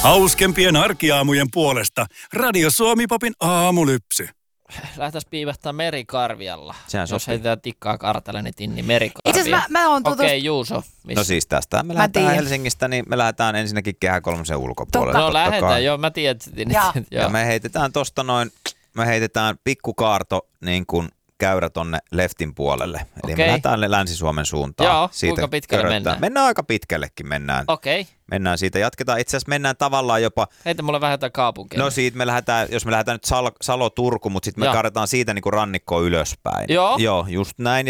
Hauskempien arkiaamujen puolesta Radio Suomi-popin aamulypsy. Lähtäis piivähtää merikarvialla. Sehän Jos sopii. heitetään tikkaa kartalle, niin tinni merikarvia. Itse asiassa mä oon Okei, Juuso. Missä? No siis tästä me lähdetään Helsingistä, niin me lähdetään ensinnäkin Kehä Kolmosen ulkopuolelle. No lähdetään, joo, mä tiedän. Ja me heitetään tosta noin, pikkukaarto niin kuin käyrä tonne leftin puolelle. Eli me lähdetään Länsi-Suomen suuntaan. Joo, siitä kuinka pitkälle mennään? Mennään aika pitkällekin mennään. Okei. Mennään siitä, jatketaan. Itse asiassa mennään tavallaan jopa... Heitä mulle vähän jotain kaupunkia. No siitä me lähdetään, jos me lähdetään nyt Salo-Turku, mutta sitten me kaadetaan siitä niin kuin rannikkoon ylöspäin. Joo. Joo, just näin.